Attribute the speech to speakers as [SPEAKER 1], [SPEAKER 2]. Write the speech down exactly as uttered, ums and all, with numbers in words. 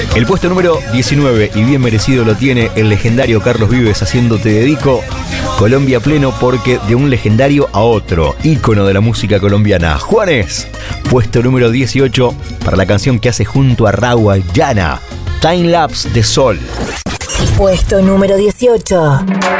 [SPEAKER 1] El puesto número diecinueve, y bien merecido lo tiene el legendario Carlos Vives haciendo Te Dedico, Colombia pleno, porque de un legendario a otro, ícono de la música colombiana. Juanes, puesto número dieciocho para la canción que hace junto a Rauw Alojana, Time Lapse de Sol.
[SPEAKER 2] Puesto número dieciocho.